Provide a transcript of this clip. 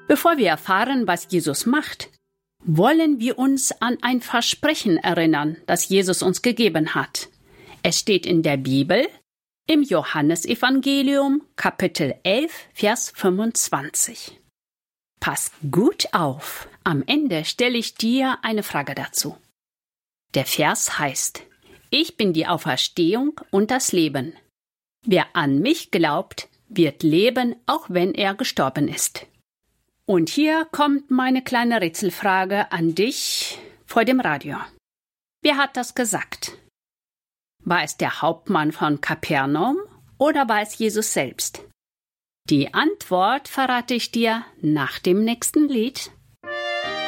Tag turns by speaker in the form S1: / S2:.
S1: Bevor wir erfahren, was Jesus macht, wollen wir uns an ein Versprechen erinnern, das Jesus uns gegeben hat. Es steht in der Bibel, im Johannesevangelium, Kapitel 11, Vers 25. Pass gut auf, am Ende stelle ich dir eine Frage dazu. Der Vers heißt: Ich bin die Auferstehung und das Leben. Wer an mich glaubt, wird leben, auch wenn er gestorben ist. Und hier kommt meine kleine Rätselfrage an dich vor dem Radio. Wer hat das gesagt? War es der Hauptmann von Kapernaum oder war es Jesus selbst? Die Antwort verrate ich dir nach dem nächsten Lied.